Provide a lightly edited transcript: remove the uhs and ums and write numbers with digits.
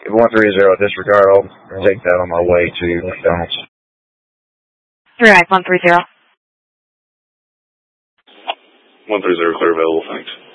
130, disregard. I'll take that on my way to McDonald's. 130. 130, clear available, thanks.